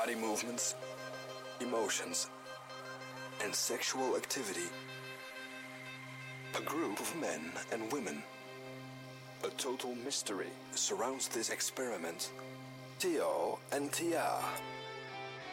body movements, emotions, and sexual activity. A group of men and women. A total mystery surrounds this experiment. Theo and Tia.